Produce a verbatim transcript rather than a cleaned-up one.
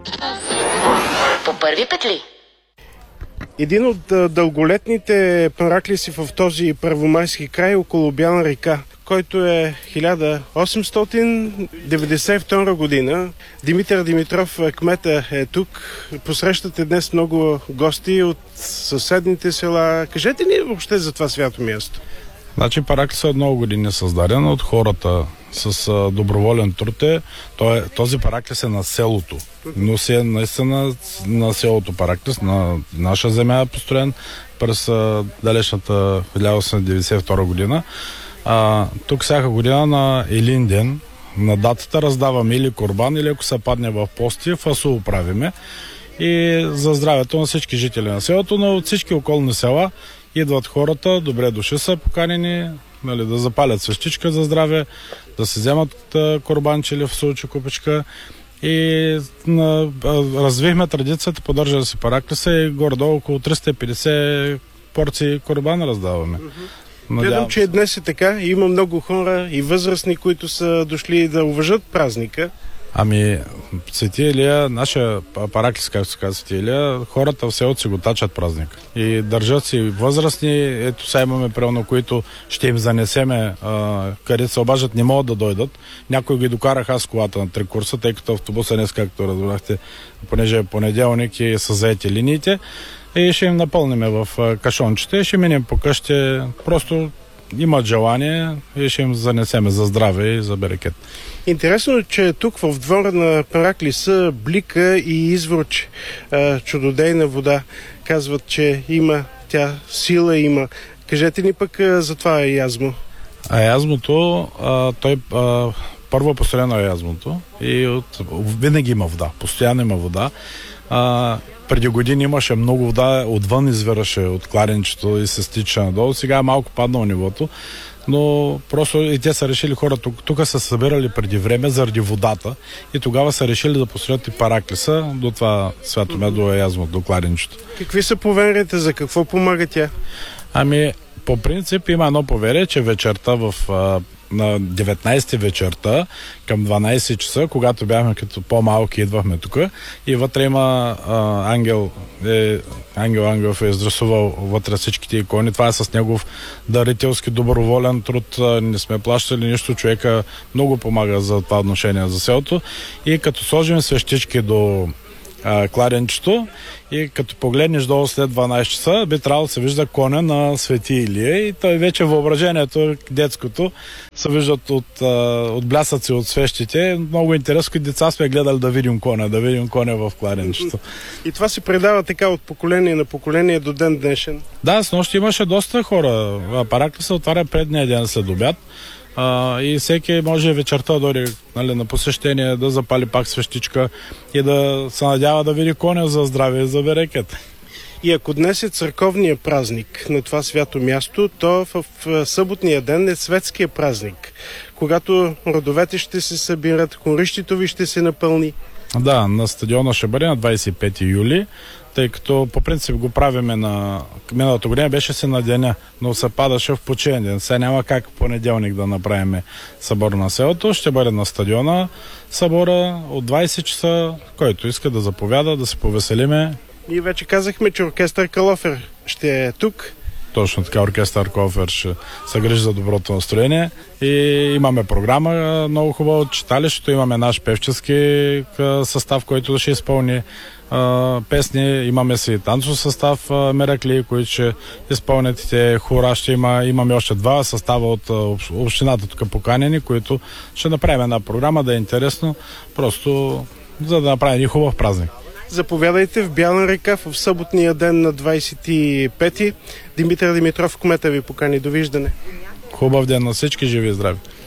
По първи петли. Един от дълголетните параклиси в този първомайски край около Бяла река, който е хиляда осемстотин деветдесет и втора година. Димитър Димитров, кмета, е тук. Посрещате днес много гости от съседните села. Кажете ни въобще за това свято място. Значи параклисът от много години е създаден от хората с а, доброволен труд. Е, е, този параклис е на селото, но си е наистина на селото параклис, на наша земя е построен през а, далечната хиляда осемстотин деветдесет и втора година. А, тук всяка година на Елин ден, на датата раздаваме или курбан, или ако се падне в пости, фасул правиме. И за здравето на всички жители на селото, но от всички околни села идват хората, добре дошли са поканени, нали, да запалят свещичка за здраве, да се вземат курбанче или фасулче купичка. И на, развихме традицията, поддържа си параклиса и горе-долу около триста и петдесет порции курбан раздаваме. Гледам, че днес е така. Има много хора и възрастни, които са дошли да уважат празника. Ами, Свети Илия, нашия параклис, както се казва Свети Илия, хората в селото си го тачат празник. И държат си възрастни, ето сега имаме правилно, които ще им занесеме, а, където се обаждат, не могат да дойдат. Някои ги докарах аз с колата на три курса, тъй като автобуса днес, както разбрахте, понеже е понеделник и са заети линиите. И ще им напълниме в кашончета и ще минем по къщи. Просто имат желание и ще им занесеме за здраве и за берекет. Интересно е, че тук в двора на параклиса блика и изворче чудодейна вода. Казват, че има тя сила има. Кажете ни пък за това язмо. А язмото, а, той а, първо построено е язмото и от, винаги има вода, постоянно има вода. А, преди години имаше много вода, отвън извираше от кладенчето и се стича надолу. Сега е малко паднало нивото, но просто и те са решили хората, тук, тук са събирали преди време заради водата и тогава са решили да построят и параклиса до това свято място, до язмо, до кладенчето. Какви са поверите, за какво помага тя? Ами, по принцип има едно поверие, че вечерта в на деветнайсети вечерта към дванайсет часа, когато бяхме като по-малки, идвахме тук и вътре има а, ангел, е, ангел Ангелов е изрисувал вътре всичките икони. Това е с негов дарителски доброволен труд. Не сме плащали нищо. Човека много помага за това отношение за селото. И като сложим свещички до а, кладенчето и като погледнеш долу след дванайсет часа, би трябвало да се вижда коня на Свети Илия и той вече въображението детското се виждат от, от блясъци от свещите. Много интересно, деца сме гледали да видим коня, да видим коня в кладенчето. И това се предава така от поколение на поколение до ден днешен? Да, с нощи имаше доста хора. Параклис се отваря предния ден след обяд. Uh, и всеки може вечерта да дойде, нали, на посещение, да запали пак свещичка и да се надява да види коня за здраве и за берекет. И ако днес е църковния празник на това свято място, то в, в съботния ден е светския празник, когато родовете ще се събират, хорището ви ще се напълни. Да, на стадиона ще бъде на двайсет и пети юли, тъй като по принцип го правиме на... Миналата година беше се на деня, но се падаше в почивен ден. Сега няма как понеделник да направим събор на селото. Ще бъде на стадиона събора от двайсет часа, който иска да заповяда, да се повеселиме. И вече казахме, че оркестър Калофер ще е тук. Точно така, оркестър Калофер ще се грижи за доброто настроение. И имаме програма много хубава от читалището. Имаме наш певчески състав, който ще изпълни Uh, песни, имаме си танцов състав uh, Меракли, които ще изпълнят те хора, ще има, имаме още два състава от uh, общината тук поканени, които ще направим една програма, да е интересно, просто за да направим и хубав празник. Заповядайте в Бяла река в съботния ден на двайсет и пети. Димитър Димитров, кмета ви покани. Довиждане. Хубав ден на всички, живи и здрави.